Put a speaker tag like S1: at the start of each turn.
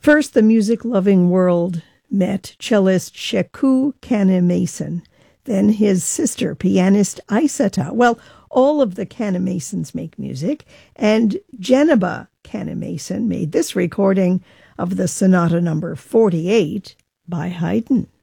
S1: First, the music-loving world met cellist Sheku Kanneh-Mason, then his sister, pianist Aissata. Well, all of the Kanneh-Masons make music, and Jeneba Kanneh-Mason made this recording of the Sonata number 48 by Haydn.